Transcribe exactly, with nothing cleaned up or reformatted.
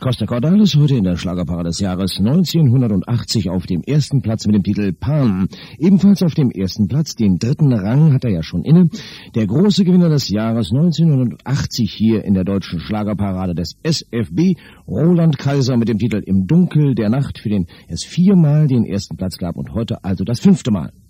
Costa Cordalis heute in der Schlagerparade des Jahres neunzehnhundertachtzig auf dem ersten Platz mit dem Titel Palm. Ebenfalls auf dem ersten Platz, den dritten Rang hat er ja schon inne, der große Gewinner des Jahres neunzehnhundertachtzig hier in der deutschen Schlagerparade des S F B, Roland Kaiser mit dem Titel Im Dunkel der Nacht, für den es viermal den ersten Platz gab und heute also das fünfte Mal.